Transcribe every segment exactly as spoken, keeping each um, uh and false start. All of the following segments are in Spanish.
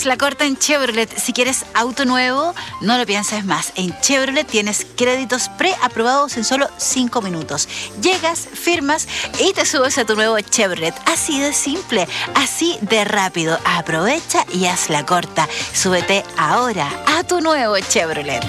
la corta en Chevrolet. Si quieres auto nuevo, no lo pienses más. En Chevrolet tienes créditos preaprobados en solo cinco minutos. Llegas, firmas y te subes a tu nuevo Chevrolet. Así de simple, así de rápido. Aprovecha y haz la corta. Súbete ahora a tu nuevo Chevrolet.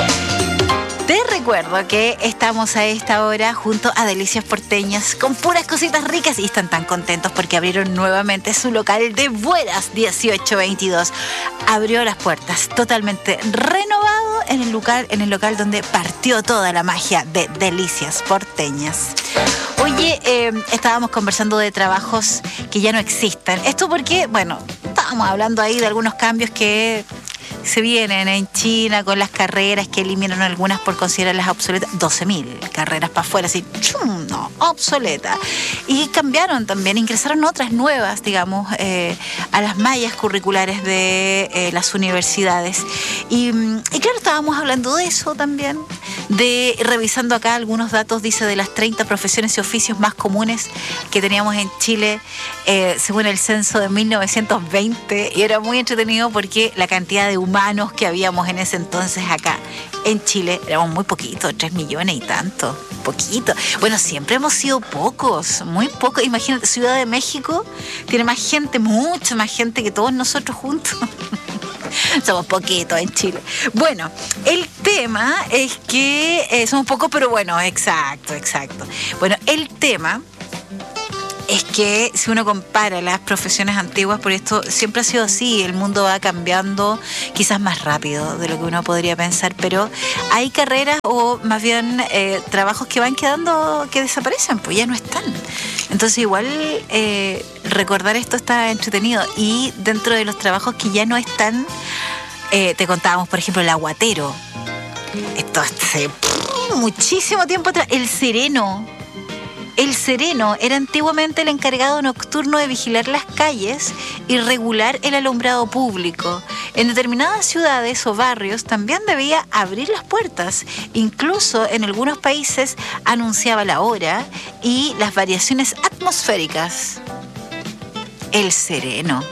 Te recuerdo que estamos a esta hora junto a Delicias Porteñas con puras cositas ricas y están tan contentos porque abrieron nuevamente su local de Buenas dieciocho veintidós. Abrió las puertas totalmente renovado en el local, en el local donde partió toda la magia de Delicias Porteñas. Oye, eh, estábamos conversando de trabajos que ya no existen. Esto porque, bueno, estábamos hablando ahí de algunos cambios que se vienen en China con las carreras que eliminan algunas por considerarlas obsoletas. doce mil carreras para afuera, así, chum, no, obsoleta. Y cambiaron también, ingresaron otras nuevas, digamos, eh, a las mallas curriculares de eh, las universidades. Y, y claro, estábamos hablando de eso también, de revisando acá algunos datos, dice, de las treinta profesiones y oficios más comunes que teníamos en Chile, eh, según el censo de mil novecientos veinte. Y era muy entretenido porque la cantidad de humanos que habíamos en ese entonces acá en Chile éramos muy poquitos, tres millones y tanto, poquito. Bueno, siempre hemos sido pocos, muy pocos. Imagínate, Ciudad de México tiene más gente, mucha más gente que todos nosotros juntos. Somos poquitos en Chile. Bueno, el tema es que eh, somos pocos, pero bueno, exacto, exacto. Bueno, el tema es que si uno compara las profesiones antiguas, por esto siempre ha sido así, el mundo va cambiando quizás más rápido de lo que uno podría pensar, pero hay carreras o más bien eh, trabajos que van quedando, que desaparecen, pues ya no están. Entonces igual eh, recordar esto está entretenido. Y dentro de los trabajos que ya no están, eh, te contábamos, por ejemplo, el aguatero. Esto hace pff, muchísimo tiempo atrás. El sereno. El sereno era antiguamente el encargado nocturno de vigilar las calles y regular el alumbrado público. En determinadas ciudades o barrios también debía abrir las puertas. Incluso en algunos países anunciaba la hora y las variaciones atmosféricas. El sereno.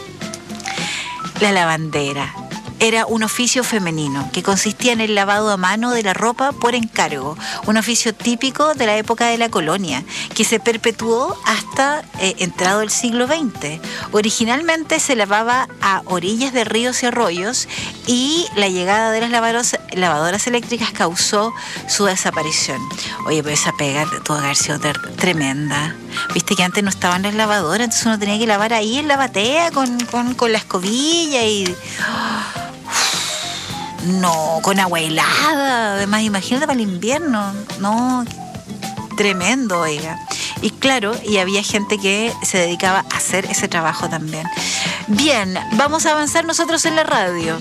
La lavandera. Era un oficio femenino que consistía en el lavado a mano de la ropa por encargo, un oficio típico de la época de la colonia, que se perpetuó hasta eh, entrado el siglo veinte. Originalmente se lavaba a orillas de ríos y arroyos y la llegada de las lavadoras, lavadoras eléctricas causó su desaparición. Oye, pero esa pega tuvo que haber sido ter- tremenda. Viste que antes no estaban las lavadoras, entonces uno tenía que lavar ahí en la batea con, con, con la escobilla y... Oh, no, con agua helada, además, imagínate para el invierno, no, tremendo, oiga. Y claro, y había gente que se dedicaba a hacer ese trabajo también. Bien, vamos a avanzar nosotros en la radio.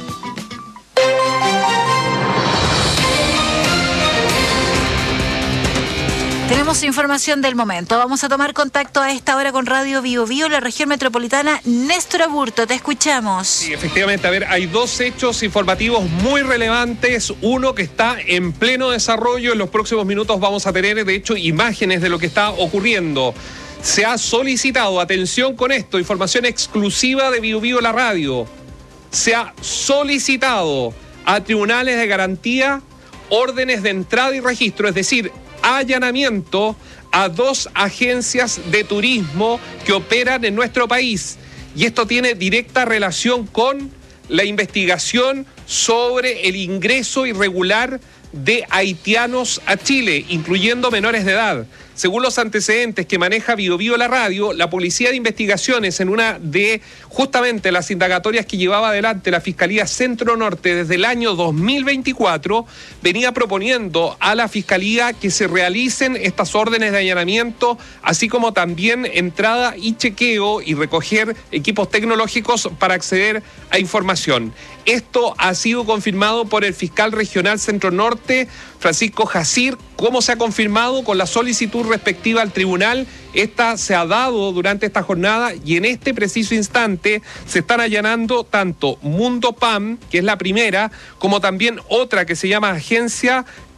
Tenemos información del momento. Vamos a tomar contacto a esta hora con Radio Bio Bio, la región metropolitana. Néstor Aburto, te escuchamos. Sí, efectivamente, a ver, hay dos hechos informativos muy relevantes. Uno que está en pleno desarrollo. En los próximos minutos vamos a tener, de hecho, imágenes de lo que está ocurriendo. Se ha solicitado, atención con esto, información exclusiva de Bio Bio, la radio. Se ha solicitado a tribunales de garantía órdenes de entrada y registro, es decir, allanamiento a dos agencias de turismo que operan en nuestro país. Y esto tiene directa relación con la investigación sobre el ingreso irregular de haitianos a Chile, incluyendo menores de edad. Según los antecedentes que maneja Bio Bio la radio, la Policía de Investigaciones, en una de justamente las indagatorias que llevaba adelante la Fiscalía Centro Norte desde el año dos mil veinticuatro, venía proponiendo a la Fiscalía que se realicen estas órdenes de allanamiento, así como también entrada y chequeo y recoger equipos tecnológicos para acceder a información. Esto ha sido confirmado por el fiscal regional Centro Norte, Francisco Jacir, como se ha confirmado con la solicitud respectiva al tribunal. Esta se ha dado durante esta jornada y en este preciso instante se están allanando tanto Mundo P A M, que es la primera, como también otra que se llama Agencia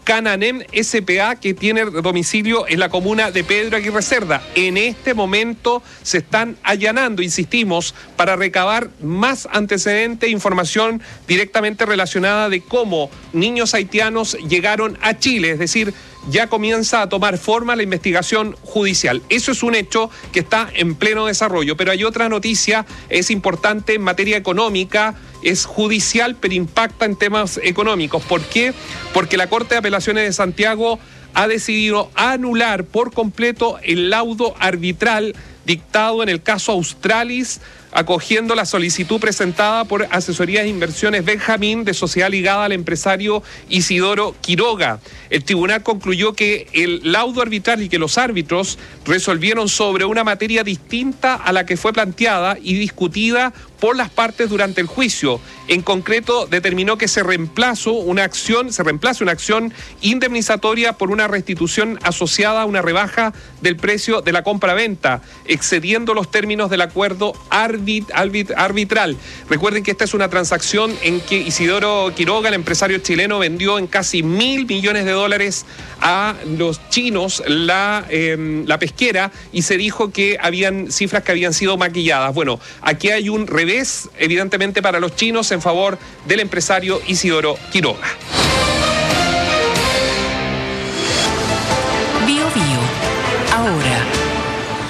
Cananem S P A, que tiene domicilio en la comuna de Pedro Aguirre Cerda. En este momento se están allanando, insistimos, para recabar más antecedentes e información directamente relacionada de cómo niños haitianos llegaron a Chile, es decir, ya comienza a tomar forma la investigación judicial. Eso es un hecho que está en pleno desarrollo, pero hay otra noticia, es importante en materia económica, es judicial, pero impacta en temas económicos. ¿Por qué? Porque la Corte de Apelaciones de Santiago ha decidido anular por completo el laudo arbitral dictado en el caso Australis, acogiendo la solicitud presentada por Asesorías de Inversiones Benjamín, de sociedad ligada al empresario Isidoro Quiroga. El tribunal concluyó que el laudo arbitral y que los árbitros resolvieron sobre una materia distinta a la que fue planteada y discutida por las partes durante el juicio. En concreto, determinó que se reemplazó una acción, se reemplaza una acción indemnizatoria por una restitución asociada a una rebaja del precio de la compra-venta, excediendo los términos del acuerdo arbit, arbit, arbitral. Recuerden que esta es una transacción en que Isidoro Quiroga, el empresario chileno, vendió en casi mil millones de dólares a los chinos la, eh, la pesquera, y se dijo que habían cifras que habían sido maquilladas. Bueno, aquí hay un revés, evidentemente, para los chinos en favor del empresario Isidoro Quiroga.